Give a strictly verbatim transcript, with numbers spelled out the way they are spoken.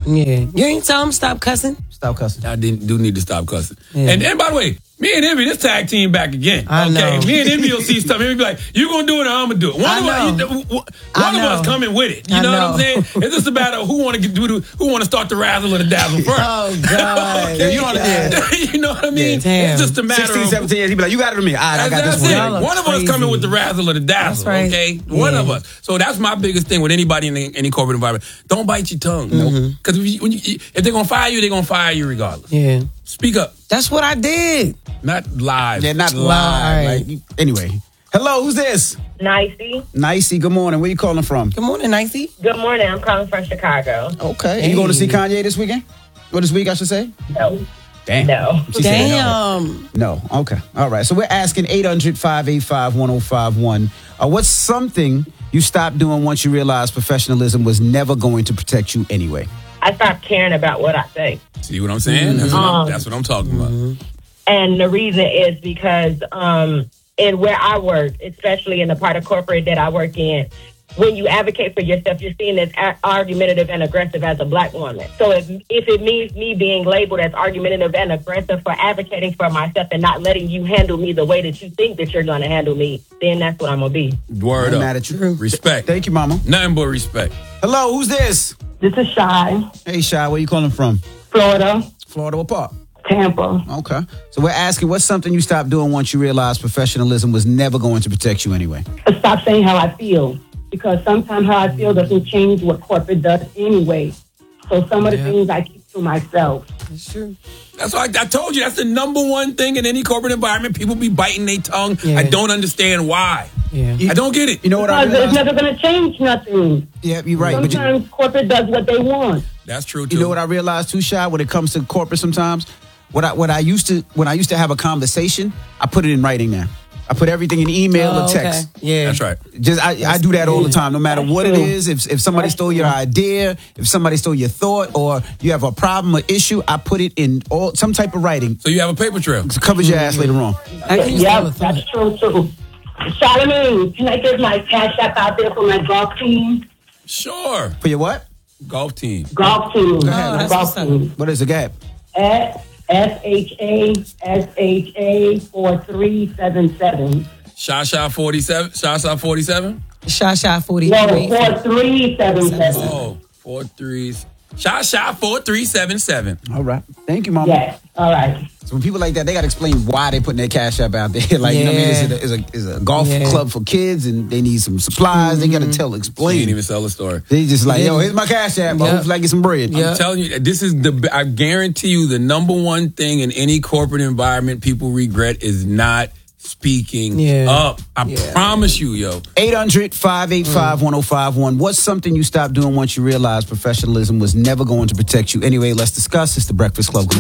Yeah. You ain't tell him stop cussing? Stop cussing. I didn't, do need to stop cussing. Yeah. And, and by the way, me and Envy, this tag team back again. I okay, know. me and Envy will see stuff. Envy be like, "You gonna do it, or I'm gonna do it." One I of know. us, you- one I of know. us coming with it. You I know, know. what I'm saying? It's just about who want to do the, who want to start the razzle or the dazzle first. Oh, God. Yeah, you on the yeah. You know what I mean? Damn. It's just a matter sixteen, of seventeen years, he be like, you got it with me. All right, I got That's this one. it. Y'all are One of us crazy. coming with the razzle or the dazzle, That's right. okay? One Yeah. of us. So that's my biggest thing with anybody in the, any corporate environment. Don't bite your tongue. Because if, you, when you, if they're going to fire you, they're going to fire you regardless. Yeah. Speak up. That's what I did. Not live. They're not Live. live. Like, you- anyway. Hello, who's this? Nicey. Nicey, good morning. Where you calling from? Good morning, Nicey. Good morning. I'm calling from Chicago. Okay. Hey. You going to see Kanye this weekend? Or this week, I should say? No. Damn. No. She said Damn. No. No. Okay. All right. So we're asking eight hundred, five eight five, one oh five one. Uh, what's something you stopped doing once you realized professionalism was never going to protect you anyway? I stopped caring about what I say. See what I'm saying? That's, what I'm, that's what I'm talking about. And the reason is because um, in where I work, especially in the part of corporate that I work in, when you advocate for yourself, you're seen as a- argumentative and aggressive as a black woman. So if, if it means me being labeled as argumentative and aggressive for advocating for myself and not letting you handle me the way that you think that you're going to handle me, then that's what I'm going to be. Word I'm up. mad at you. Respect. Thank you, mama. Nothing but respect. Hello, who's this? This is Shy, Hey, Shy, where you calling from? Florida, Florida, what part? Tampa. Okay. So we're asking, what's something you stopped doing once you realized professionalism was never going to protect you anyway? Stop saying how I feel, because sometimes how I feel doesn't change what corporate does anyway. So some of the Yeah. things I keep to myself. That's true. That's why I, I told you that's the number one thing in any corporate environment. People be biting their tongue. Yeah. I don't understand why. Yeah. I don't get it. You know what I Because it's realized? never going to change nothing. Yeah, you're right. But you, Sometimes corporate does what they want. That's true too. you know what I realized too, Shy, when it comes to corporate sometimes? What I what I used to when I used to have a conversation, I put it in writing now. I put everything in email Oh, or text. okay. Yeah. That's right. Just I, I do that all the time, no matter what it true. is. If if somebody That's stole your true. idea, if somebody stole your thought, or you have a problem or issue, I put it in all some type of writing. So you have a paper trail. It covers your ass later on. I can use Yeah, that with that's true too. Charlamagne, can I get my cash app out there for my golf team? Sure. For your what? Golf team. Golf team. Oh, that's golf what's up. team. What is the gap? S H A S H A four three seven seven. Sha Sha forty-seven. Sha Sha forty-seven. Shy Shy No, forty-three. four three seven seven. Oh, four threes. Sha Sha four three seven seven. All right. Thank you, Mama. Yes. All right. So when people like that, they got to explain why they putting their cash app out there. Like, you know what I mean? It's a, it's a, it's a golf Yeah. club for kids and they need some supplies. They got to tell, He explain. didn't even sell the story. They just like, yo, Yeah. here's my cash app. But Yeah. hopefully I get some bread. Yeah. I'm telling you, this is the. I guarantee you, the number one thing in any corporate environment people regret is not speaking Yeah. up. I Yeah. promise you, yo. eight hundred, five eight five, one oh five one. What's something you stopped doing once you realized professionalism was never going to protect you? Anyway, let's discuss. It's the Breakfast Club.